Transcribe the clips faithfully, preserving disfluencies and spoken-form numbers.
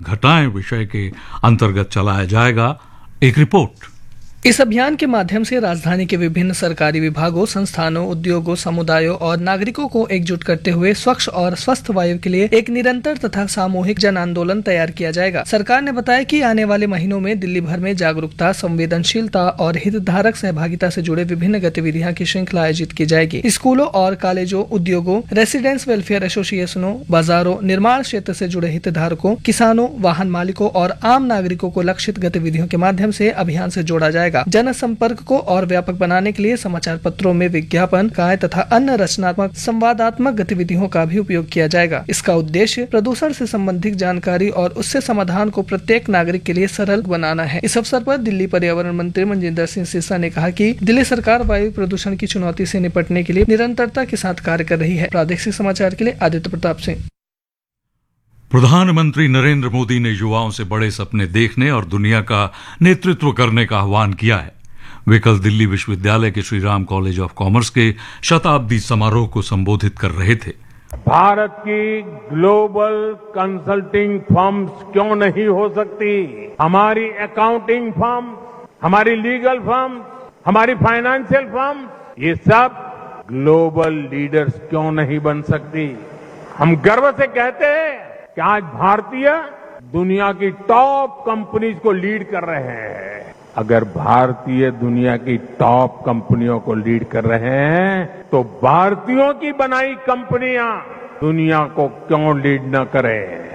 घटाएं विषय के अंतर्गत चलाया जाएगा। एक रिपोर्ट। इस अभियान के माध्यम से राजधानी के विभिन्न सरकारी विभागों, संस्थानों, उद्योगों, समुदायों और नागरिकों को एकजुट करते हुए स्वच्छ और स्वस्थ वायु के लिए एक निरंतर तथा सामूहिक जन आंदोलन तैयार किया जाएगा। सरकार ने बताया कि आने वाले महीनों में दिल्ली भर में जागरूकता, संवेदनशीलता और हितधारक सहभागिता से जुड़े विभिन्न गतिविधियां की श्रृंखला आयोजित की जाएगी। स्कूलों और कॉलेजों, उद्योगों, रेसिडेंस वेलफेयर एसोसिएशनों, बाजारों, निर्माण क्षेत्र से जुड़े हितधारकों, किसानों, वाहन मालिकों और आम नागरिकों को लक्षित गतिविधियों के माध्यम से अभियान से जोड़ा जाएगा। जन संपर्क को और व्यापक बनाने के लिए समाचार पत्रों में विज्ञापन, काय तथा अन्य रचनात्मक संवादात्मक गतिविधियों का भी उपयोग किया जाएगा। इसका उद्देश्य प्रदूषण से संबंधित जानकारी और उससे समाधान को प्रत्येक नागरिक के लिए सरल बनाना है। इस अवसर पर दिल्ली पर्यावरण मंत्री मनजिंदर सिंह सिरसा ने कहा कि दिल्ली सरकार वायु प्रदूषण की चुनौती से निपटने के लिए निरंतरता के साथ कार्य कर रही है। प्रादेशिक समाचार के लिए आदित्य प्रताप सिंह। प्रधानमंत्री नरेंद्र मोदी ने युवाओं से बड़े सपने देखने और दुनिया का नेतृत्व करने का आह्वान किया है। वे कल दिल्ली विश्वविद्यालय के Shri Ram college of commerce के शताब्दी समारोह को संबोधित कर रहे थे। भारत की ग्लोबल कंसल्टिंग फर्म्स क्यों नहीं हो सकती? हमारी अकाउंटिंग फर्म, हमारी लीगल फर्म, हमारी फाइनेंशियल फर्म, ये सब ग्लोबल लीडर्स क्यों नहीं बन सकती? हम गर्व से कहते हैं कि आज भारतीय दुनिया की टॉप कंपनीज को लीड कर रहे हैं। अगर भारतीय दुनिया की टॉप कंपनियों को लीड कर रहे हैं तो भारतीयों की बनाई कंपनियां दुनिया को क्यों लीड न करें?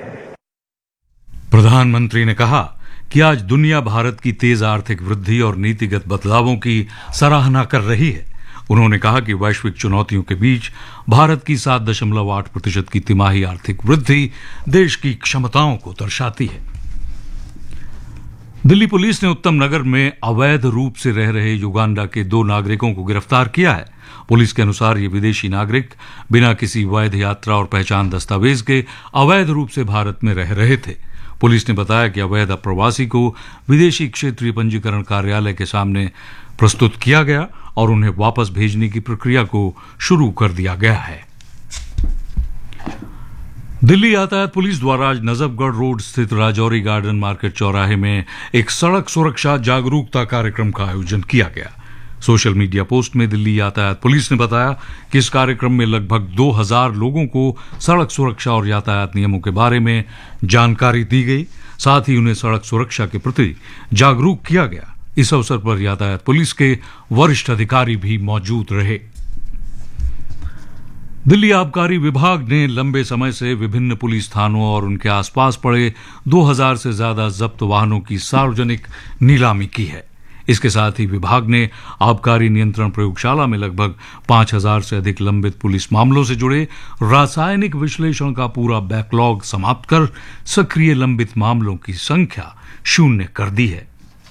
प्रधानमंत्री ने कहा कि आज दुनिया भारत की तेज आर्थिक वृद्धि और नीतिगत बदलावों की सराहना कर रही है। उन्होंने कहा कि वैश्विक चुनौतियों के बीच भारत की सात दशमलव आठ प्रतिशत की तिमाही आर्थिक वृद्धि देश की क्षमताओं को दर्शाती है। दिल्ली पुलिस ने उत्तम नगर में अवैध रूप से रह रहे युगांडा के दो नागरिकों को गिरफ्तार किया है। पुलिस के अनुसार ये विदेशी नागरिक बिना किसी वैध यात्रा और पहचान दस्तावेज के अवैध रूप से भारत में रह रहे थे। पुलिस ने बताया कि अवैध अप्रवासी को विदेशी क्षेत्रीय पंजीकरण कार्यालय के सामने प्रस्तुत किया गया और उन्हें वापस भेजने की प्रक्रिया को शुरू कर दिया गया है। दिल्ली यातायात पुलिस द्वारा आज नजफगढ़ रोड स्थित राजौरी गार्डन मार्केट चौराहे में एक सड़क सुरक्षा जागरूकता कार्यक्रम का आयोजन किया गया। सोशल मीडिया पोस्ट में दिल्ली यातायात पुलिस ने बताया कि इस कार्यक्रम में लगभग दो हजार लोगों को सड़क सुरक्षा और यातायात नियमों के बारे में जानकारी दी गई। साथ ही उन्हें सड़क सुरक्षा के प्रति जागरूक किया गया। इस अवसर पर यातायात पुलिस के वरिष्ठ अधिकारी भी मौजूद रहे। दिल्ली आबकारी विभाग ने लंबे समय से विभिन्न पुलिस थानों और उनके आसपास पड़े दो हजार से ज्यादा जब्त वाहनों की सार्वजनिक नीलामी की है। इसके साथ ही विभाग ने आबकारी नियंत्रण प्रयोगशाला में लगभग पांच हजार से अधिक लंबित पुलिस मामलों से जुड़े रासायनिक विश्लेषण का पूरा बैकलॉग समाप्त कर सक्रिय लंबित मामलों की संख्या शून्य कर दी है।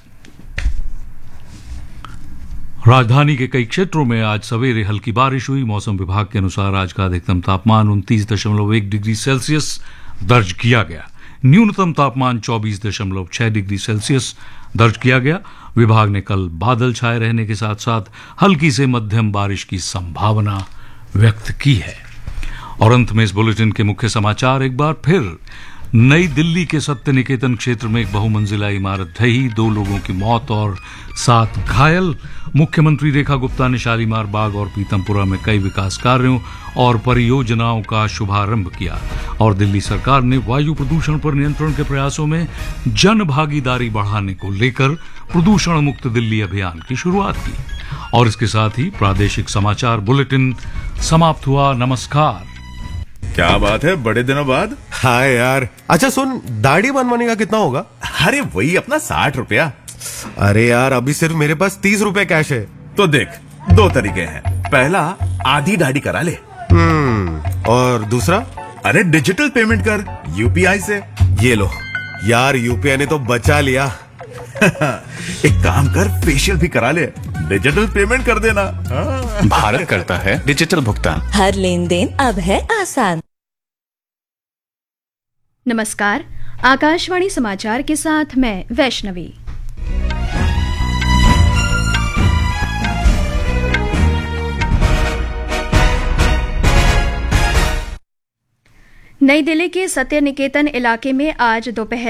राजधानी के कई क्षेत्रों में आज सवेरे हल्की बारिश हुई। मौसम विभाग के अनुसार आज का अधिकतम तापमान उनतीस दशमलव एक डिग्री सेल्सियस दर्ज किया गया। न्यूनतम तापमान चौबीस दशमलव छह डिग्री सेल्सियस दर्ज किया गया। विभाग ने कल बादल छाए रहने के साथ साथ हल्की से मध्यम बारिश की संभावना व्यक्त की है। और अंत में इस बुलेटिन के मुख्य समाचार एक बार फिर। नई दिल्ली के सत्य निकेतन क्षेत्र में एक बहुमंजिला इमारत ढही, दो लोगों की मौत और सात घायल। मुख्यमंत्री रेखा गुप्ता ने शालीमार बाग और पीतमपुरा में कई विकास कार्यों और परियोजनाओं का शुभारंभ किया। और दिल्ली सरकार ने वायु प्रदूषण पर नियंत्रण के प्रयासों में जन भागीदारी बढ़ाने को लेकर प्रदूषण मुक्त दिल्ली अभियान की शुरुआत की। और इसके साथ ही प्रादेशिक समाचार बुलेटिन समाप्त हुआ। नमस्कार। क्या बात है, बड़े दिनों बाद। हाँ यार। अच्छा सुन, दाढ़ी बनवाने का कितना होगा? अरे वही अपना साठ रुपया। अरे यार, अभी सिर्फ मेरे पास तीस रुपए कैश है। तो देख, दो तरीके हैं। पहला, आधी दाढ़ी करा ले। हम्म और दूसरा? अरे डिजिटल पेमेंट कर यूपीआई से। ये लो यार, यूपीआई ने तो बचा लिया। एक काम कर, फेशियल भी करा ले, डिजिटल पेमेंट कर देना। भारत करता है डिजिटल भुगतान। हर लेन देन अब है आसान। नमस्कार, आकाशवाणी समाचार के साथ मैं वैष्णवी। नई दिल्ली के सत्य निकेतन इलाके में आज दोपहर